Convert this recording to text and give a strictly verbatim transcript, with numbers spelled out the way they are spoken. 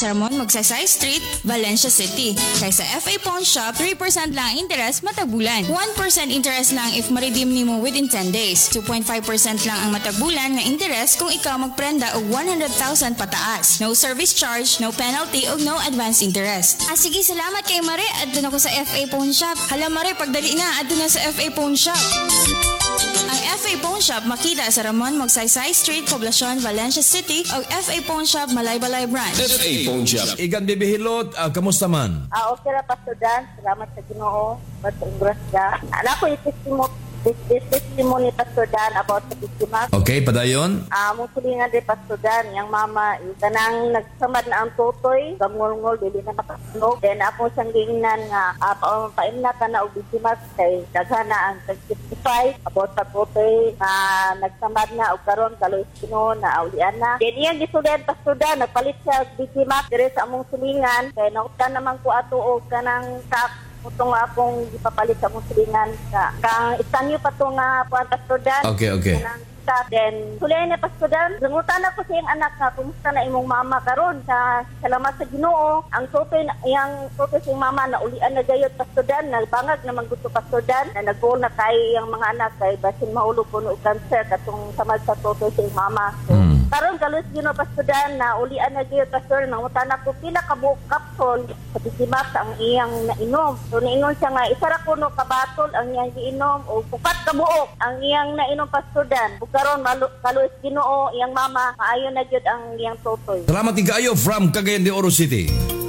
sa Ramon Magsaysay Street, Valencia City. Kay sa F A Pawn Shop, three percent lang ang interest matag bulan. one percent interest lang if ma-redeem nimo within ten days. two point five percent lang ang matag bulan nga interest kung ikaw magprenda og one hundred thousand pataas. No service charge, no penalty ug no advance interest. Ah sige, salamat kay Mare. Adto na ko sa F A Pawn Shop. Hala Mare, pagdali na adto na sa F A Pawn Shop. Ang F A Pawn Shop makita sa Ramon Magsaysay Street, Poblacion, Valencia City o F A Pawn Shop, Malaybalay Branch. F A Pawn Shop. Igan bibihilot, uh, kamusta man? Ah, okay ra Pastor Dan. Salamat sa Ginoo. Basta grasya. Ana ko i-testimony This testimony Pastor Dan about sa biktima. Okay, padayon. Ah, mo nga di Pastor Dan, yang mama kanang nagsamad na ang tutoy, gamulngol dili na makatulog. Then ako siyang gingnan nga uh, pa paimna ka na og biktima kay daghana ang testify about sa tutoy na nagsamad na og karon kaloy sino na aulian na. Then iyang gisudan Pastor Dan, nagpalit siya og biktima dire sa among silingan kay nautan naman ko ato og kanang tak Utong akong ipapalit sa musilingan ka. Kang istanyo pa to nga puan Pastor Dan. Okay, okay. Then, sulay na Pastor Dan. Langutan ako sa iyang anak nga, kumusta na imong mama karon sa salamat sa Ginoo. Ang tutoy, iyang tutoy sa iyang mama na ulian na gayot Pastor Dan. Nagbangag naman gusto Pastor Dan. Na nag-goal na tayo iyang mga anak kay basin mahulog ko no cancer katong samad sa tutoy sa iyang mama. So, mm. karon kalos Ginoo Pastor Dan na ulian na gayot Pastor. Nangutan ako pila ka buok kapson sa bisimak ang iyang nainom. So, naingon siya nga, isa ra kuno kabatol ang iyang giinom o pukat ka buok ang iyang nainom Pastor Dan. Karon kaluis Ginoo iyang mama maayo na gyud ang iyang tutoy. Salamat ni kaayo from Cagayan de Oro City.